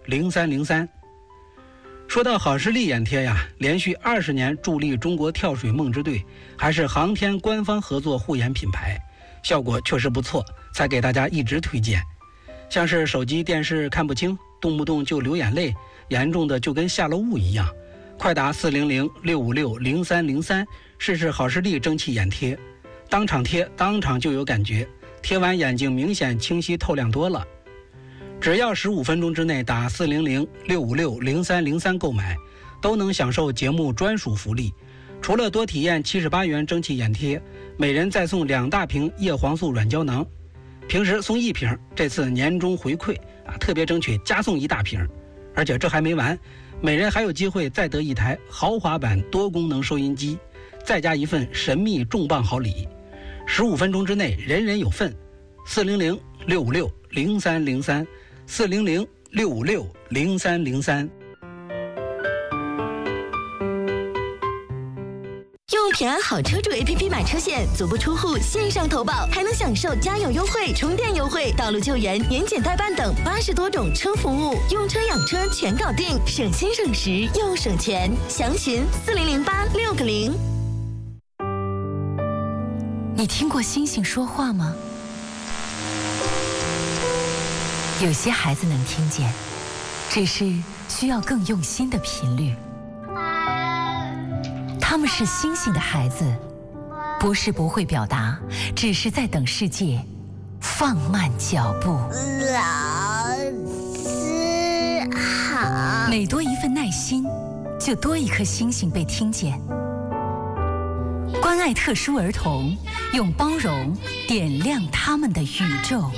6303。说到好视力眼贴呀，连续20年助力中国跳水梦之队，还是航天官方合作护眼品牌，效果确实不错，才给大家一直推荐。像是手机电视看不清，动不动就流眼泪，严重的就跟下了雾一样，快打400-656-0303试试好视力蒸汽眼贴，当场贴当场就有感觉，贴完眼睛明显清晰透亮多了。只要15分钟之内打400-656-0303购买，都能享受节目专属福利。除了多体验78元蒸汽眼贴，每人再送2大瓶叶黄素软胶囊，平时送1瓶，这次年终回馈特别争取加送1大瓶。而且这还没完，每人还有机会再得1台豪华版多功能收音机，再加1份神秘重磅好礼。15分钟之内人人有份。400-656-0303 400-656-0303。 用平安好车主 APP 买车险，足不出户线上投保，还能享受加油优惠、充电优惠、道路救援、年检代办等80多种车服务，用车养车全搞定，省心省时又省钱。详询4008-6个0。 你听过星星说话吗？有些孩子能听见，只是需要更用心的频率。他们是星星的孩子，不是不会表达，只是在等世界放慢脚步。 老师好。 每多一份耐心，就多一颗星星被听见。关爱特殊儿童，用包容点亮他们的宇宙。